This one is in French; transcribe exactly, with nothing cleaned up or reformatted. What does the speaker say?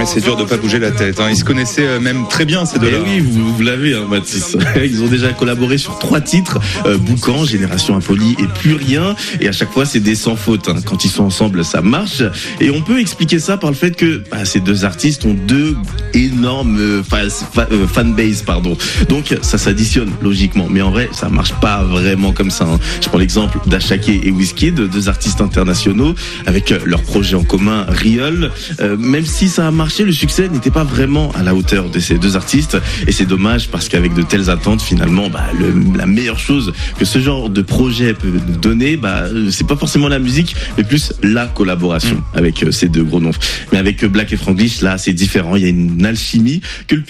Ouais, c'est dur de pas bouger la tête. Hein. Ils se connaissaient euh, même très bien ces deux-là. Et oui, vous, vous l'avez, hein, Mathis. Ils ont déjà collaboré sur trois titres, euh, Boucan, Génération Impolie et Plus Rien. Et à chaque fois, c'est des sans faute. Hein. Quand ils sont ensemble, ça marche. Et on peut expliquer ça par le fait que bah, ces deux artistes ont deux énormes euh, fa- fa- euh, fanbase, pardon. Donc ça s'additionne logiquement. Mais en vrai, ça marche pas vraiment comme ça. Hein. Je prends l'exemple d'Ashaké et Wizkid, deux artistes internationaux avec leur projet en commun, Riol. Euh, même si ça a marché, le succès n'était pas vraiment à la hauteur de ces deux artistes. Et c'est dommage parce qu'avec de telles attentes, finalement, bah, le, la meilleure chose que ce genre de projet peut donner, bah, c'est pas forcément la musique, mais plus la collaboration avec ces deux gros noms. Mais avec Black et Franglish, là, c'est différent. Il y a une alchimie que le